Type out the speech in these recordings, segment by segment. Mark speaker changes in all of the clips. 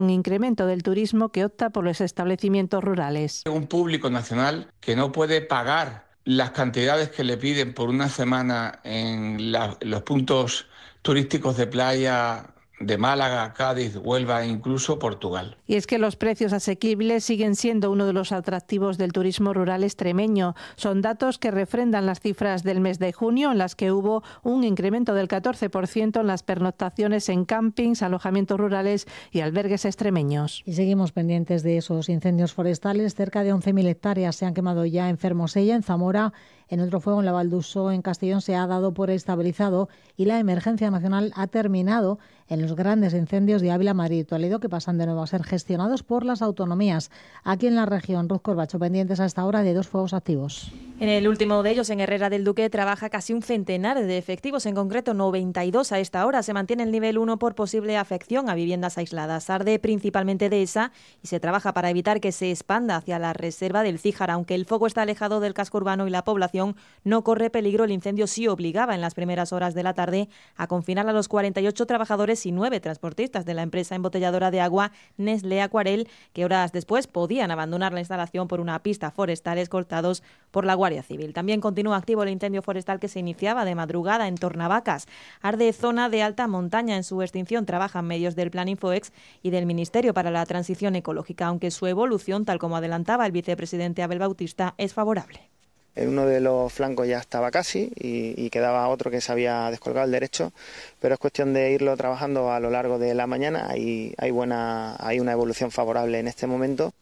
Speaker 1: un incremento del turismo que opta por los establecimientos rurales.
Speaker 2: Un público nacional que no puede pagar las cantidades que le piden por una semana en los puntos turísticos de playa de Málaga, Cádiz, Huelva e incluso Portugal.
Speaker 1: Y es que los precios asequibles siguen siendo uno de los atractivos del turismo rural extremeño. Son datos que refrendan las cifras del mes de junio, en las que hubo un incremento del 14% en las pernoctaciones en campings, alojamientos rurales y albergues extremeños.
Speaker 3: Y seguimos pendientes de esos incendios forestales. Cerca de 11.000 hectáreas se han quemado ya en Fermosella, en Zamora. En otro fuego en la Val d'Uso, en Castellón, se ha dado por estabilizado y la emergencia nacional ha terminado en los grandes incendios de Ávila, Madrid y Toledo, que pasan de nuevo a ser gestionados por las autonomías. Aquí en la región, Ruth Corbacho, pendientes a esta hora de 2 fuegos activos.
Speaker 4: En el último de ellos, en Herrera del Duque, trabaja casi un centenar de efectivos, en concreto 92 a esta hora. Se mantiene el nivel 1 por posible afección a viviendas aisladas. Arde principalmente Dehesa y se trabaja para evitar que se expanda hacia la reserva del Cíjar. Aunque el fuego está alejado del casco urbano y la población no corre peligro, el incendio sí obligaba en las primeras horas de la tarde a confinar a los 48 trabajadores y 9 transportistas de la empresa embotelladora de agua Nestlé Aquarel, que horas después podían abandonar la instalación por una pista forestal, escoltados por la Guardia Civil. También continúa activo el incendio forestal que se iniciaba de madrugada en Tornavacas. Arde zona de alta montaña. En su extinción trabajan medios del Plan Infoex y del Ministerio para la Transición Ecológica, aunque su evolución, tal como adelantaba el vicepresidente Abel Bautista, es favorable.
Speaker 5: Uno de los flancos ya estaba casi y quedaba otro que se había descolgado el derecho, pero es cuestión de irlo trabajando a lo largo de la mañana y hay una evolución favorable en este momento.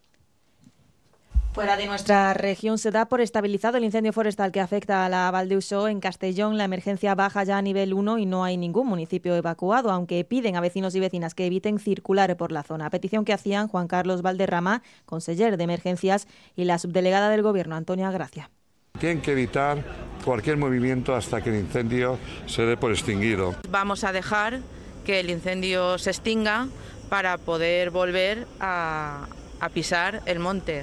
Speaker 4: Fuera de nuestra región se da por estabilizado el incendio forestal que afecta a la Val d'Uso. En Castellón la emergencia baja ya a nivel 1 y no hay ningún municipio evacuado, aunque piden a vecinos y vecinas que eviten circular por la zona. Petición que hacían Juan Carlos Valderrama, conseller de Emergencias, y la subdelegada del Gobierno, Antonia Gracia.
Speaker 6: Tienen que evitar cualquier movimiento hasta que el incendio se dé por extinguido.
Speaker 7: Vamos a dejar que el incendio se extinga para poder volver a pisar el monte.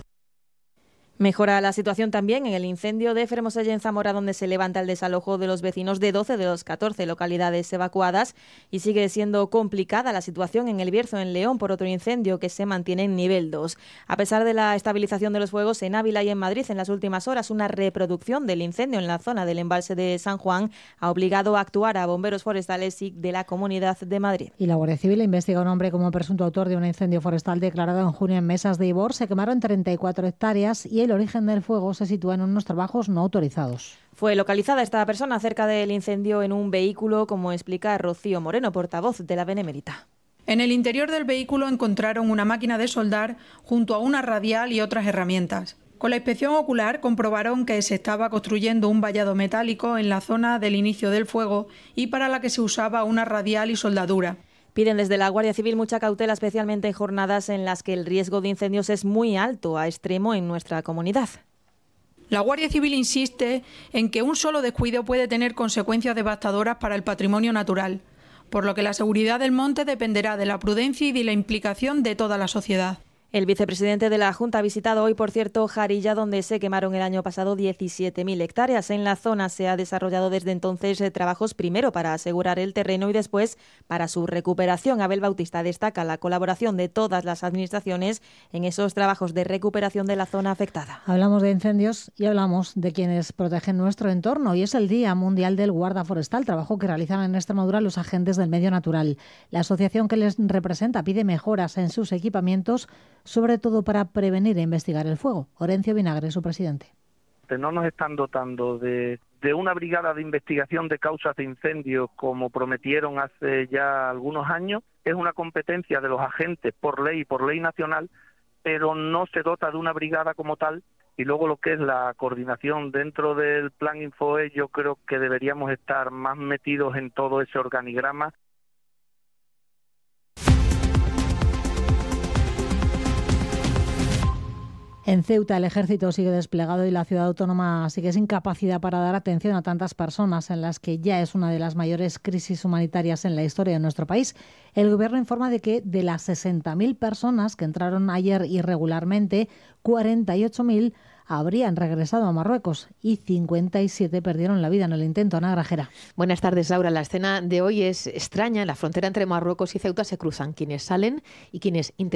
Speaker 4: Mejora la situación también en el incendio de Fermosella, en Zamora, donde se levanta el desalojo de los vecinos de 12 de las 14 localidades evacuadas, y sigue siendo complicada la situación en El Bierzo, en León, por otro incendio que se mantiene en nivel 2. A pesar de la estabilización de los fuegos en Ávila y en Madrid en las últimas horas, una reproducción del incendio en la zona del embalse de San Juan ha obligado a actuar a bomberos forestales y de la Comunidad de Madrid.
Speaker 3: Y la Guardia Civil investiga a un hombre como presunto autor de un incendio forestal declarado en junio en Mesas de Ibor. Se quemaron 34 hectáreas y el origen del fuego se sitúa en unos trabajos no autorizados.
Speaker 4: Fue localizada esta persona cerca del incendio en un vehículo, como explica Rocío Moreno, portavoz de la Benemérita.
Speaker 8: En el interior del vehículo encontraron una máquina de soldar junto a una radial y otras herramientas. Con la inspección ocular comprobaron que se estaba construyendo un vallado metálico en la zona del inicio del fuego y para la que se usaba una radial y soldadura.
Speaker 4: Piden desde la Guardia Civil mucha cautela, especialmente en jornadas en las que el riesgo de incendios es muy alto, a extremo en nuestra comunidad.
Speaker 8: La Guardia Civil insiste en que un solo descuido puede tener consecuencias devastadoras para el patrimonio natural, por lo que la seguridad del monte dependerá de la prudencia y de la implicación de toda la sociedad.
Speaker 4: El vicepresidente de la Junta ha visitado hoy, por cierto, Jarilla, donde se quemaron el año pasado 17.000 hectáreas. En la zona se ha desarrollado desde entonces trabajos, primero para asegurar el terreno y después para su recuperación. Abel Bautista destaca la colaboración de todas las administraciones en esos trabajos de recuperación de la zona afectada.
Speaker 3: Hablamos de incendios y hablamos de quienes protegen nuestro entorno. Hoy es el Día Mundial del Guarda Forestal, trabajo que realizan en Extremadura los agentes del medio natural. La asociación que les representa pide mejoras en sus equipamientos, sobre todo para prevenir e investigar el fuego. Orencio Vinagre, su presidente.
Speaker 9: No nos están dotando de una brigada de investigación de causas de incendios como prometieron hace ya algunos años. Es una competencia de los agentes por ley nacional, pero no se dota de una brigada como tal. Y luego lo que es la coordinación dentro del Plan Infoe, yo creo que deberíamos estar más metidos en todo ese organigrama.
Speaker 3: En Ceuta el ejército sigue desplegado y la ciudad autónoma sigue sin capacidad para dar atención a tantas personas en las que ya es una de las mayores crisis humanitarias en la historia de nuestro país. El gobierno informa de que de las 60.000 personas que entraron ayer irregularmente, 48.000 habrían regresado a Marruecos y 57 perdieron la vida en el intento. Ana Grajera.
Speaker 10: Buenas tardes, Laura. La escena de hoy es extraña. En la frontera entre Marruecos y Ceuta se cruzan quienes salen y quienes intentan